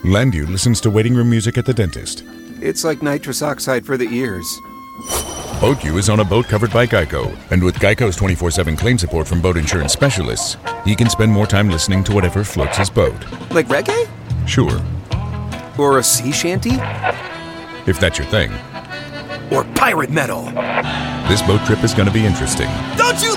Landu listens to waiting room music at the dentist. It's like nitrous oxide for the ears. BoatU is on a boat covered by Geico, and with Geico's 24/7 claim support from boat insurance specialists, he can spend more time listening to whatever floats his boat. Like reggae? Sure. Or a sea shanty? If that's your thing. Or pirate metal? This boat trip is going to be interesting. Don't you